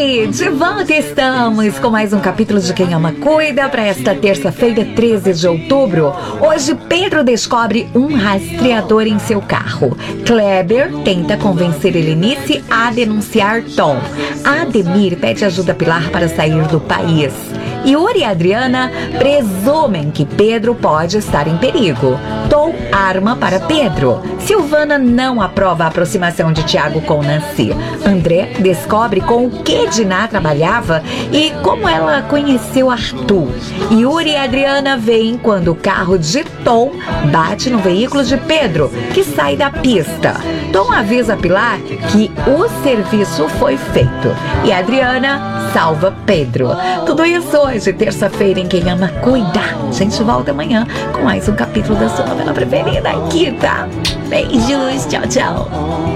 Oi, de volta estamos com mais um capítulo de Quem Ama Cuida para esta terça-feira, 13 de outubro. Hoje, Pedro descobre um rastreador em seu carro. Kleber tenta convencer Helenice a denunciar Tom. Ademir pede ajuda a Pilar para sair do país. Yuri e Adriana presumem que Pedro pode estar em perigo. Tom arma para Pedro. Silvana não aprova a aproximação de Tiago com Nancy. André descobre com o que Diná trabalhava e como ela conheceu Arthur. Yuri e Adriana veem quando o carro de Tom bate no veículo de Pedro, que sai da pista. Tom avisa a Pilar que o serviço foi feito e Adriana salva Pedro. Tudo isso hoje, terça-feira, em Quem Ama Cuida. A gente volta amanhã com mais um capítulo da sua novela preferida aqui, tá? Beijos, tchau, tchau.